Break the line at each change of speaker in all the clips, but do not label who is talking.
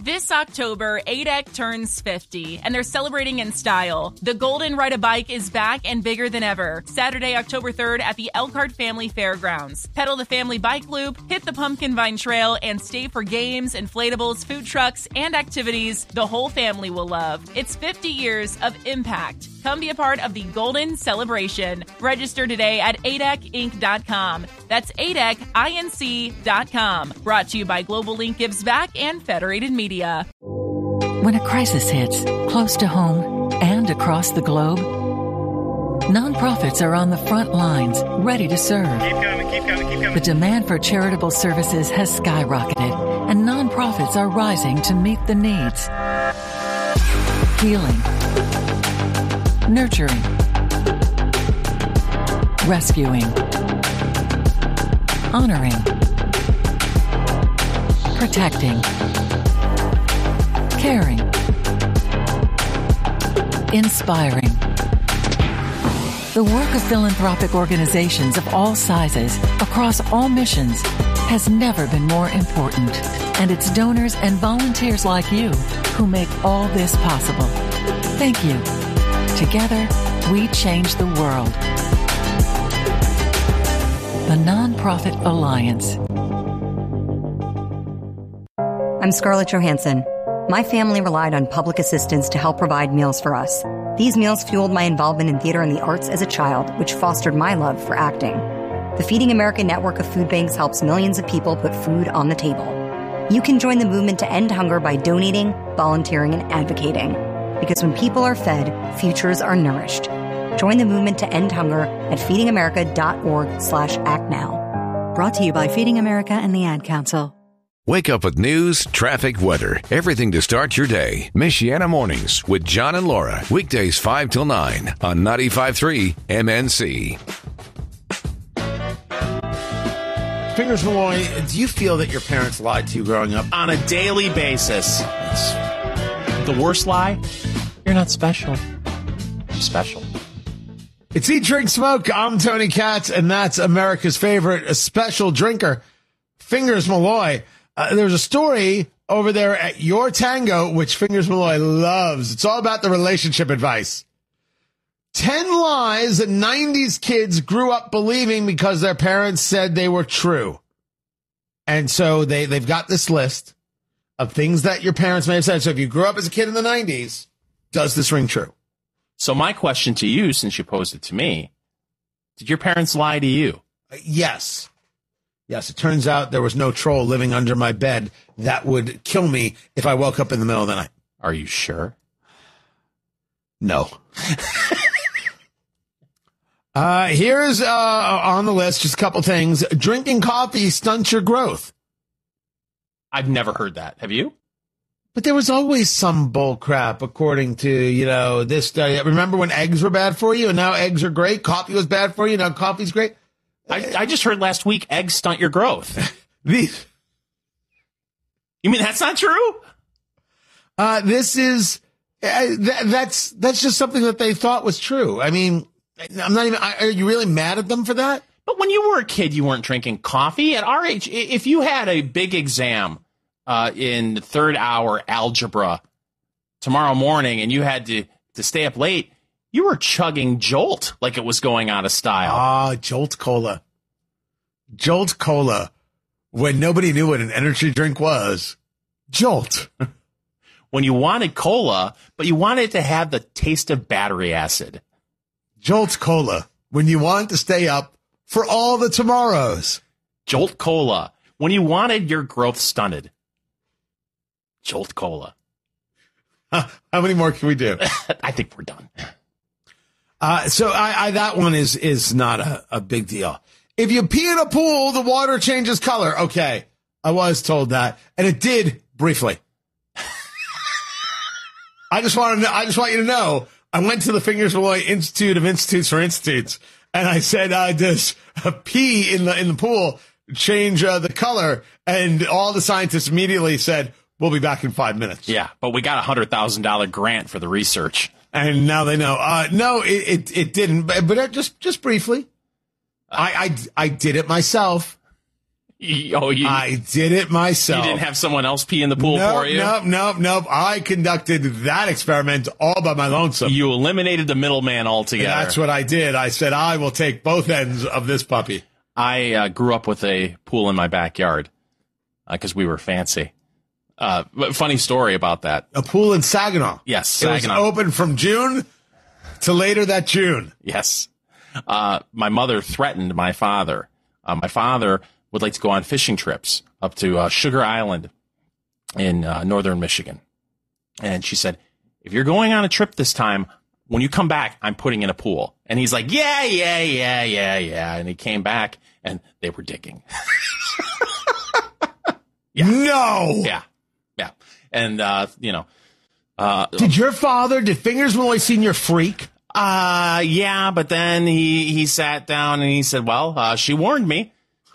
This October, ADEC turns 50, and they're celebrating in style. The Golden Ride a Bike is back and bigger than ever. Saturday, October 3rd at the Elkhart Family Fairgrounds. Pedal the family bike loop, hit the Pumpkin Vine Trail, and stay for games, inflatables, food trucks, and activities the whole family will love. It's 50 years of impact. Come be a part of the Golden Celebration. Register today at adecinc.com. That's adecinc.com. Brought to you by Global Link Gives Back and Federated Media.
When a crisis hits, close to home and across the globe, nonprofits are on the front lines, ready to serve.
Keep coming.
The demand for charitable services has skyrocketed, and nonprofits are rising to meet the needs. Healing, nurturing, rescuing, honoring, protecting, caring, inspiring. The work of philanthropic organizations of all sizes, across all missions, has never been more important. And it's donors and volunteers like you who make all this possible. Thank you. Together, we change the world. The Nonprofit Alliance.
I'm Scarlett Johansson. My family relied on public assistance to help provide meals for us. These meals fueled my involvement in theater and the arts as a child, which fostered my love for acting. The Feeding America network of food banks helps millions of people put food on the table. You can join the movement to end hunger by donating, volunteering, and advocating. Because when people are fed, futures are nourished. Join the movement to end hunger at feedingamerica.org/actnow.
Brought to you by Feeding America and the Ad Council.
Wake up with news, traffic, weather, everything to start your day. Michiana Mornings with John and Laura. Weekdays 5 till 9 on 95.3 MNC.
Fingers Malloy, do you feel that your parents lied to you growing up?
On a daily basis. It's the worst lie? You're not special. I'm special.
It's Eat, Drink, Smoke. I'm Tony Katz, and that's America's favorite special drinker, Fingers Malloy. There's a story over there at Your Tango, which Fingers Malloy loves. It's all about the relationship advice. 10 lies that 90s kids grew up believing because their parents said they were true. And so they've got this list of things that your parents may have said. So if you grew up as a kid in the 90s, does this ring true?
So my question to you, since you posed it to me, did your parents lie to you?
Yes. Yes, it turns out there was no troll living under my bed that would kill me if I woke up in the middle of the night.
Are you sure?
No. Here's on the list just a couple things. Drinking coffee stunts your growth.
I've never heard that. Have you?
But there was always some bull crap according to, this study. Remember when eggs were bad for you and now eggs are great? Coffee was bad for you, now coffee's great?
I just heard last week eggs stunt your growth.
You
mean that's not true?
This is that's just something that they thought was true. I mean, I'm not even. Are you really mad at them for that?
But when you were a kid, you weren't drinking coffee. At our age, if you had a big exam in the third hour algebra tomorrow morning and you had to stay up late, you were chugging Jolt like it was going out of style.
Ah, Jolt Cola. Jolt Cola. When nobody knew what an energy drink was. Jolt.
When you wanted cola, but you wanted it to have the taste of battery acid.
Jolt Cola. When you wanted to stay up for all the tomorrows.
Jolt Cola. When you wanted your growth stunted. Jolt Cola.
How many more can we do?
I think we're done.
So that one is not a big deal. If you pee in a pool, the water changes color. Okay. I was told that. And it did briefly. I just want you to know, I went to the Fingers Malloy Institute of Institutes for Institutes and I said, does a pee in the pool change the color? And all the scientists immediately said, we'll be back in 5 minutes.
Yeah. But we got a $100,000 grant for the research.
And now they know. No, it didn't. But just briefly, I did it myself. I did it myself.
You didn't have someone else pee in the pool for you?
Nope. I conducted that experiment all by my lonesome.
You eliminated the middleman altogether.
That's what I did. I said, I will take both ends of this puppy.
I grew up with a pool in my backyard because we were fancy. But funny story about that.
A pool in Saginaw.
Yes, Saginaw.
It was open from June to later that June.
Yes. My mother threatened my father. My father would like to go on fishing trips up to Sugar Island in northern Michigan. And she said, if you're going on a trip this time, when you come back, I'm putting in a pool. And he's like, yeah. And he came back and they were digging.
Yeah. No.
Yeah. And,
did Fingers Malloy Sr. freak?
Yeah, but then he sat down and he said, well, she warned me.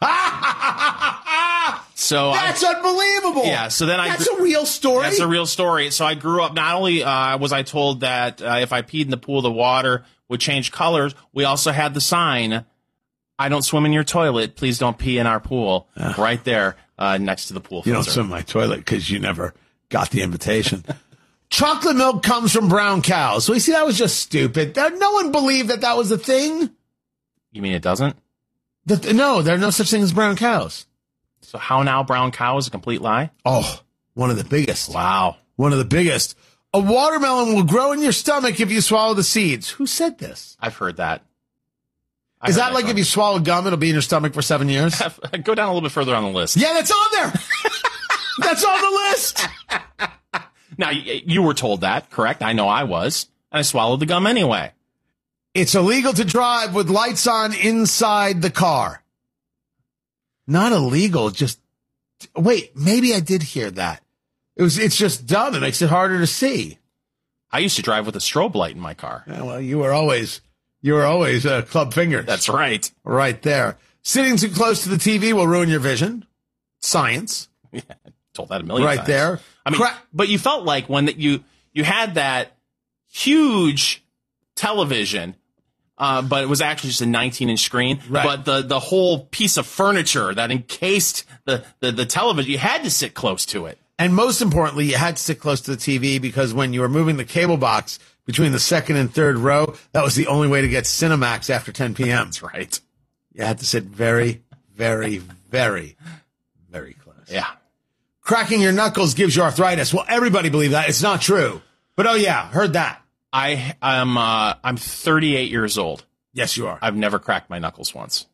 So
that's unbelievable.
Yeah. So then
that's a real story.
That's a real story. So I grew up. Not only was I told that if I peed in the pool, the water would change colors. We also had the sign, "I don't swim in your toilet. Please don't pee in our pool." Right there next to the pool filter.
You don't swim in my toilet because you never got the invitation. Chocolate milk comes from brown cows. So you see, that was just stupid. No one believed that was a thing.
You mean it doesn't?
No, there are no such thing as brown cows.
So how now brown cow is a complete lie?
Oh, one of the biggest.
Wow.
One of the biggest. A watermelon will grow in your stomach if you swallow the seeds. Who said this?
I've heard that.
Is that like if you swallow gum, it'll be in your stomach for 7 years?
Go down a little bit further on the list.
Yeah, that's on there. That's on the list.
Now, you were told that, correct? I know I was. And I swallowed the gum anyway.
It's illegal to drive with lights on inside the car. Not illegal, just... Wait, maybe I did hear that. It's just dumb. It makes it harder to see.
I used to drive with a strobe light in my car.
Yeah, well, you were always club fingers.
That's right.
Right there. Sitting too close to the TV will ruin your vision. Science.
Yeah, I told that a million times.
Right there.
I mean, but you felt like when you had that huge television, but it was actually just a 19-inch screen.
Right.
But the whole piece of furniture that encased the television, you had to sit close to it.
And most importantly, you had to sit close to the TV because when you were moving the cable box between the second and third row, that was the only way to get Cinemax after 10 p.m.
That's right.
You had to sit very, very, very, very close.
Yeah.
Cracking your knuckles gives you arthritis. Well, everybody believed that. It's not true. But oh yeah, heard that.
I'm 38 years old.
Yes, you are.
I've never cracked my knuckles once.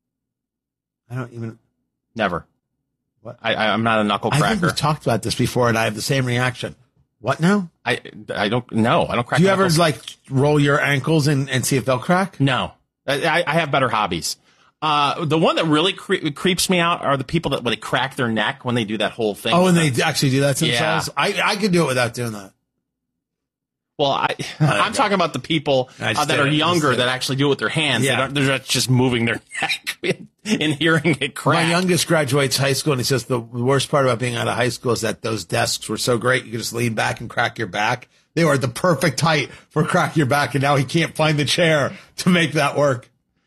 I don't even.
Never.
What?
I'm not a knuckle cracker.
I think we talked about this before, and I have the same reaction. What now?
I don't know. I don't crack.
Do you
knuckles.
ever roll your ankles and see if they'll crack?
No. I have better hobbies. The one that really creeps me out are the people that when they crack their neck when they do that whole thing.
Oh, and they actually do that to themselves?
Yeah.
I could do it without doing that.
Well, I'm talking about the people that are younger that actually do it with their hands.
Yeah.
They're not just moving their neck and hearing it crack.
My youngest graduates high school, and he says the worst part about being out of high school is that those desks were so great you could just lean back and crack your back. They were the perfect height for crack your back, and now he can't find the chair to make that work.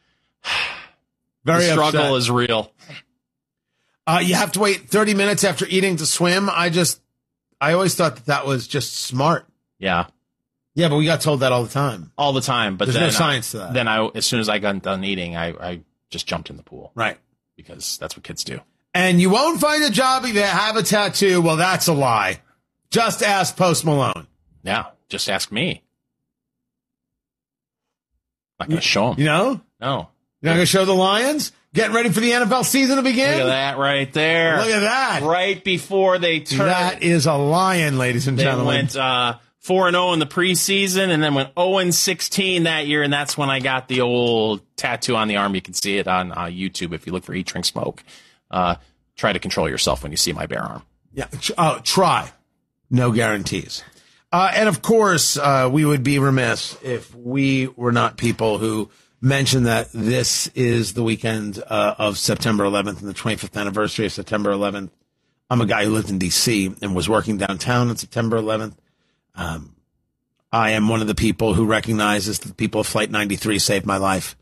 Very
the struggle
upset.
is real.
You have to wait 30 minutes after eating to swim. I always thought that was just smart.
Yeah.
Yeah, but we got told that all the time.
All the time. But
there's
then,
no science to that.
Then as soon as I got done eating, I just jumped in the pool.
Right.
Because that's what kids do.
And you won't find a job if you have a tattoo. Well, that's a lie. Just ask Post Malone.
Yeah. Just ask me. I'm not going to show him.
You know?
No.
You're not going to show the Lions? Getting ready for the NFL season to begin?
Look at that right there.
Look at that.
Right before they turned.
That is a lion, ladies and gentlemen.
They went 4-0 in the preseason and then went 0-16 that year, and that's when I got the old tattoo on the arm. You can see it on YouTube if you look for Eat, Drink, Smoke. Try to control yourself when you see my bare arm.
Yeah, try. No guarantees. And, of course, we would be remiss if we were not people who mentioned that this is the weekend of September 11th and the 25th anniversary of September 11th. I'm a guy who lived in D.C. and was working downtown on September 11th. I am one of the people who recognizes that the people of Flight 93 saved my life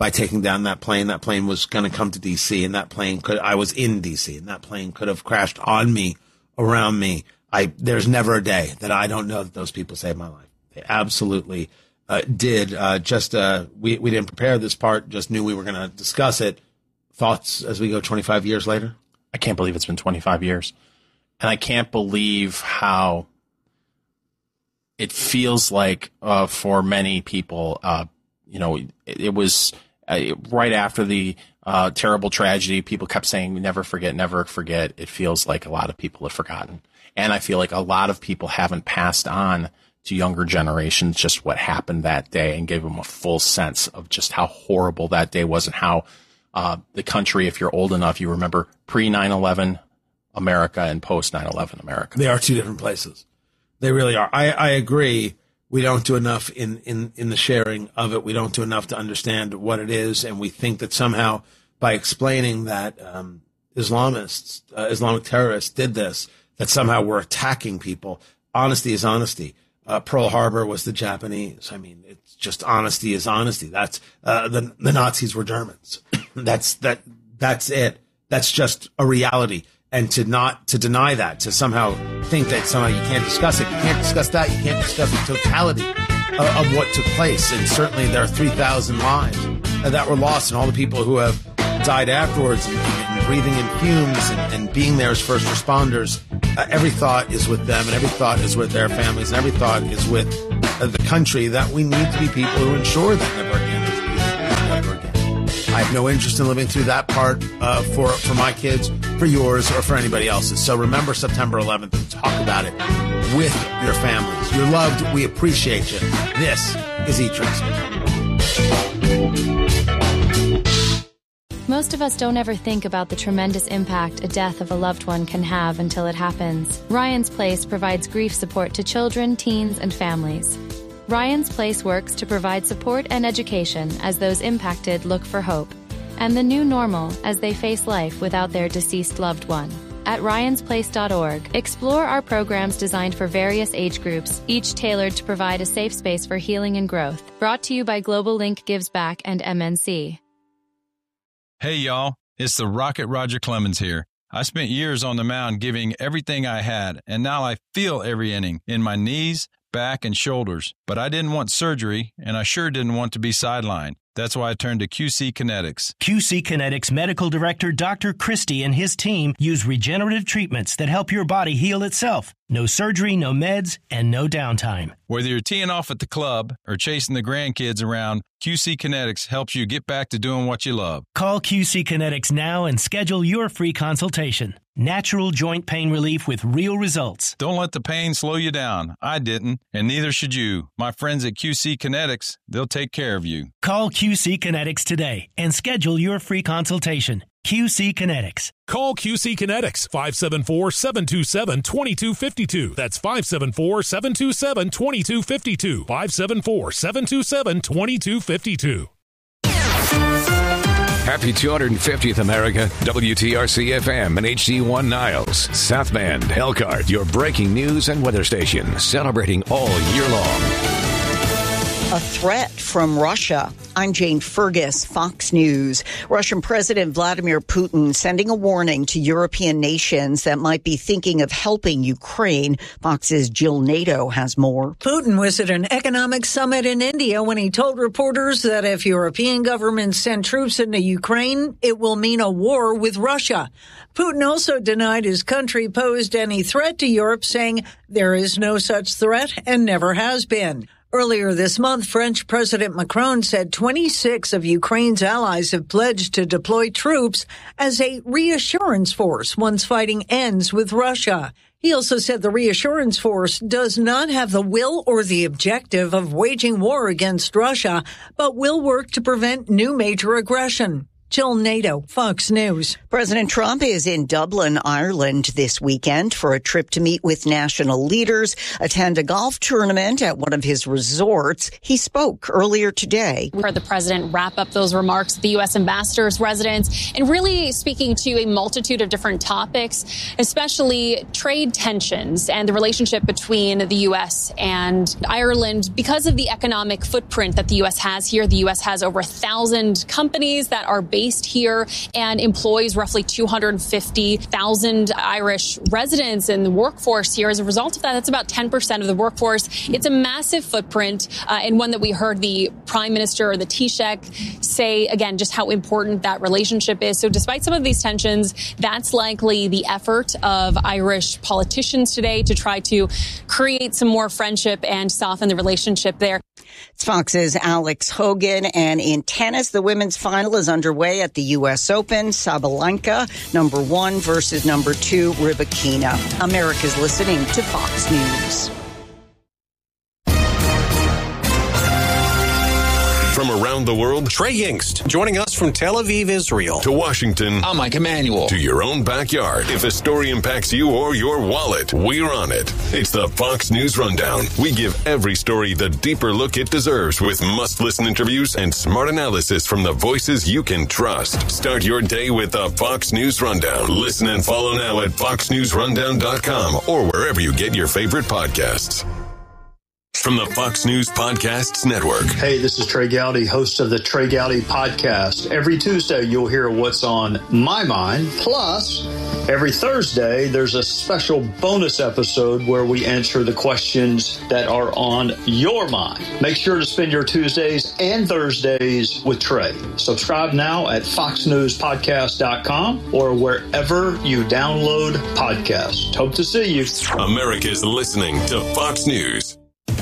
by taking down that plane. That plane was going to come to D.C., and I was in D.C., and that plane could have crashed on me, around me. There's never a day that I don't know that those people saved my life. They absolutely did. We didn't prepare this part, just knew we were going to discuss it. Thoughts as we go 25 years later?
I can't believe it's been 25 years. And I can't believe how it feels like for many people, it was right after the terrible tragedy. People kept saying, never forget, never forget. It feels like a lot of people have forgotten. And I feel like a lot of people haven't passed on to younger generations just what happened that day and gave them a full sense of just how horrible that day was and how the country, if you're old enough, you remember pre 9/11 America and post 9/11 America.
They are two different places. They really are. I agree. We don't do enough in the sharing of it. We don't do enough to understand what it is. And we think that somehow by explaining that Islamic terrorists did this, that somehow we're attacking people. Honesty is honesty. Pearl Harbor was the Japanese. I mean, it's just honesty is honesty. That's the Nazis were Germans. That's it. That's just a reality. And to deny that, to somehow think that somehow you can't discuss it, you can't discuss that, you can't discuss the totality of what took place. And certainly there are 3,000 lives that were lost, and all the people who have died afterwards and breathing in fumes and being there as first responders. Every thought is with them, and every thought is with their families, and every thought is with the country, that we need to be people who ensure that never again is never again. I have no interest in living through that part for my kids, for yours, or for anybody else's. So remember September 11th and talk about it with your families. You're loved. We appreciate you. This is E-Trace.
Most of us don't ever think about the tremendous impact a death of a loved one can have until it happens. Ryan's Place provides grief support to children, teens, and families. Ryan's Place works to provide support and education as those impacted look for hope and the new normal as they face life without their deceased loved one. At ryansplace.org, explore our programs designed for various age groups, each tailored to provide a safe space for healing and growth. Brought to you by Global Link Gives Back and MNC.
Hey, y'all. It's the Rocket Roger Clemens here. I spent years on the mound giving everything I had, and now I feel every inning in my knees, back, and shoulders. But I didn't want surgery, and I sure didn't want to be sidelined. That's why I turned to QC Kinetics.
QC Kinetics Medical Director Dr. Christie and his team use regenerative treatments that help your body heal itself. No surgery, no meds, and no downtime.
Whether you're teeing off at the club or chasing the grandkids around, QC Kinetics helps you get back to doing what you love.
Call QC Kinetics now and schedule your free consultation. Natural joint pain relief with real results.
Don't let the pain slow you down. I didn't, and neither should you. My friends at QC Kinetics, they'll take care of you.
Call QC Kinetics today and schedule your free consultation. QC Kinetics.
Call QC Kinetics, 574-727-2252. That's 574-727-2252. 574-727-2252.
Happy 250th America, WTRC FM and HD1 Niles, South Bend, Elkhart, your breaking news and weather station, celebrating all year long.
A threat from Russia. I'm Jane Fergus, Fox News. Russian President Vladimir Putin sending a warning to European nations that might be thinking of helping Ukraine. Fox's Jill Nato has more.
Putin was at an economic summit in India when he told reporters that if European governments send troops into Ukraine, it will mean a war with Russia. Putin also denied his country posed any threat to Europe, saying there is no such threat and never has been. Earlier this month, French President Macron said 26 of Ukraine's allies have pledged to deploy troops as a reassurance force once fighting ends with Russia. He also said the reassurance force does not have the will or the objective of waging war against Russia, but will work to prevent new major aggression. Jill Nato, Fox News.
President Trump is in Dublin, Ireland this weekend for a trip to meet with national leaders, attend a golf tournament at one of his resorts. He spoke earlier today.
We heard the president wrap up those remarks at the U.S. ambassador's residence and really speaking to a multitude of different topics, especially trade tensions and the relationship between the U.S. and Ireland. Because of the economic footprint that the U.S. has here, the U.S. has over 1,000 companies that are based here and employs roughly 250,000 Irish residents in the workforce here. As a result of that, that's about 10% of the workforce. It's a massive footprint and one that we heard the Prime Minister or the Taoiseach say, again, just how important that relationship is. So despite some of these tensions, that's likely the effort of Irish politicians today to try to create some more friendship and soften the relationship there.
It's Fox's Alex Hogan. And in tennis, the women's final is underway at the U.S. Open. Sabalenka, number 1 versus number 2, Rybakina. America's listening to Fox News.
From around the world,
Trey Yingst, joining us from Tel Aviv, Israel.
To Washington.
I'm Mike Emanuel.
To your own backyard. If a story impacts you or your wallet, we're on it. It's the Fox News Rundown. We give every story the deeper look it deserves with must-listen interviews and smart analysis from the voices you can trust. Start your day with the Fox News Rundown. Listen and follow now at foxnewsrundown.com or wherever you get your favorite podcasts. From the Fox News Podcasts Network.
Hey, this is Trey Gowdy, host of the Trey Gowdy Podcast. Every Tuesday, you'll hear what's on my mind. Plus, every Thursday, there's a special bonus episode where we answer the questions that are on your mind. Make sure to spend your Tuesdays and Thursdays with Trey. Subscribe now at foxnewspodcast.com or wherever you download podcasts. Hope to see you.
America's listening to Fox News.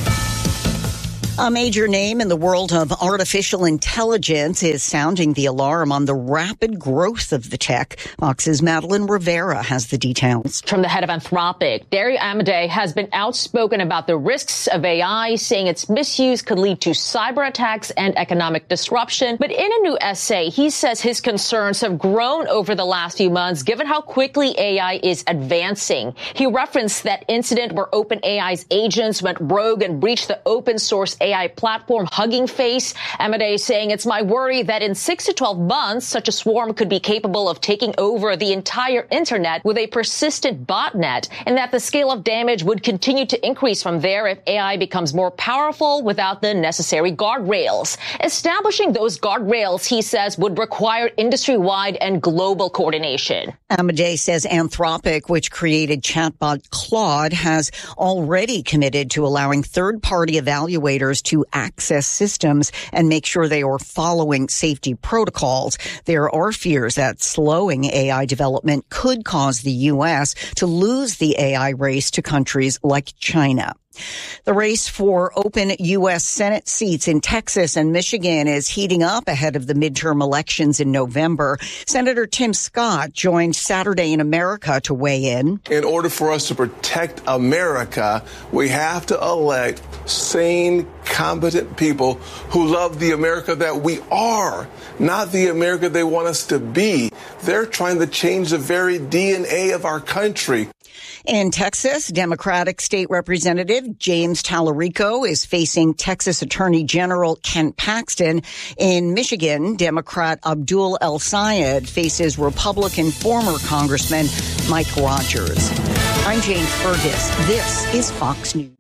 A major name in the world of artificial intelligence is sounding the alarm on the rapid growth of the tech. Fox's Madeline Rivera has the details.
From the head of Anthropic, Dario Amodei has been outspoken about the risks of AI, saying its misuse could lead to cyber attacks and economic disruption. But in a new essay, he says his concerns have grown over the last few months, given how quickly AI is advancing. He referenced that incident where OpenAI's agents went rogue and breached the open source AI platform Hugging Face. Amodei saying, it's my worry that in 6 to 12 months, such a swarm could be capable of taking over the entire internet with a persistent botnet, and that the scale of damage would continue to increase from there if AI becomes more powerful without the necessary guardrails. Establishing those guardrails, he says, would require industry-wide and global coordination.
Amodei says Anthropic, which created chatbot Claude, has already committed to allowing third-party evaluators to access systems and make sure they are following safety protocols. There are fears that slowing AI development could cause the U.S. to lose the AI race to countries like China. The race for open U.S. Senate seats in Texas and Michigan is heating up ahead of the midterm elections in November. Senator Tim Scott joined Saturday in America to weigh in.
In order for us to protect America, we have to elect sane, competent people who love the America that we are, not the America they want us to be. They're trying to change the very DNA of our country.
In Texas, Democratic State Representative James Tallarico is facing Texas Attorney General Ken Paxton. In Michigan, Democrat Abdul El Sayed faces Republican former Congressman Mike Rogers. I'm Jane Fergus. This is Fox News.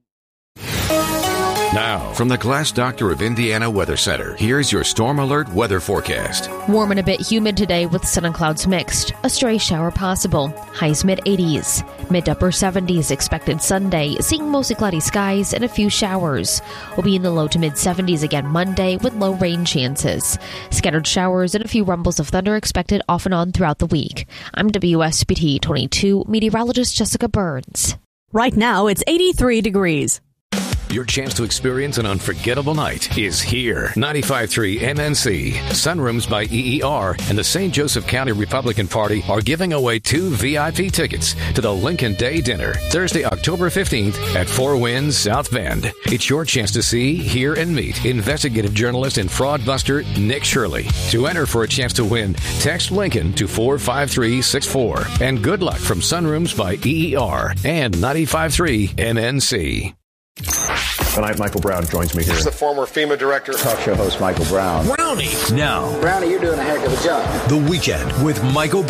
Now, from the Glass Doctor of Indiana Weather Center, here's your Storm Alert weather forecast.
Warm and a bit humid today with sun and clouds mixed. A stray shower possible. Highs mid-80s. Mid-upper 70s expected Sunday, seeing mostly cloudy skies and a few showers. We'll be in the low to mid-70s again Monday with low rain chances. Scattered showers and a few rumbles of thunder expected off and on throughout the week. I'm WSBT 22 meteorologist Jessica Burns.
Right now, it's 83 degrees.
Your chance to experience an unforgettable night is here. 95.3 MNC, Sunrooms by EER, and the St. Joseph County Republican Party are giving away 2 VIP tickets to the Lincoln Day Dinner, Thursday, October 15th at Four Winds, South Bend. It's your chance to see, hear, and meet investigative journalist and fraud buster Nick Shirley. To enter for a chance to win, text Lincoln to 45364. And good luck from Sunrooms by EER and 95.3 MNC.
Tonight, Michael Brown joins me here.
This is the former FEMA director.
Talk show host Michael Brown.
Brownie. Now.
Brownie, you're doing a heck of a job.
The Weekend with Michael Brown.